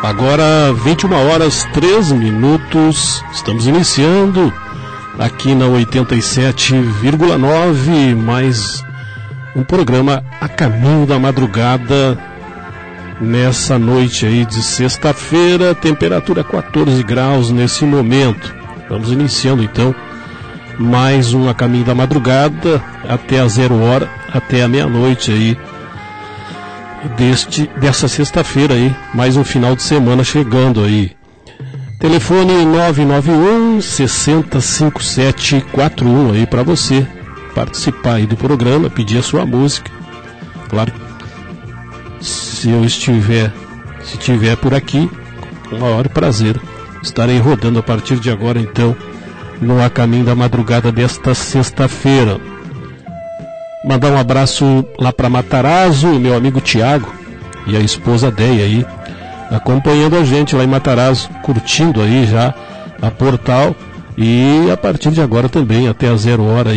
Agora 21 horas 3 minutos, estamos iniciando aqui na 87,9, mais um programa A Caminho da Madrugada, nessa noite aí de sexta-feira, temperatura 14 graus nesse momento. Vamos iniciando então mais um A Caminho da Madrugada até a 0 hora, até a meia-noite aí dessa sexta-feira aí, mais um final de semana chegando aí. Telefone 991 605741 aí para você participar aí do programa, pedir a sua música. Claro, se tiver por aqui, com o maior prazer, estarei rodando a partir de agora então no A Caminho da Madrugada desta sexta-feira. Mandar um abraço lá para Matarazzo, meu amigo Tiago e a esposa Deia aí, acompanhando a gente lá em Matarazzo, curtindo aí já a Portal, e a partir de agora também até a 0 hora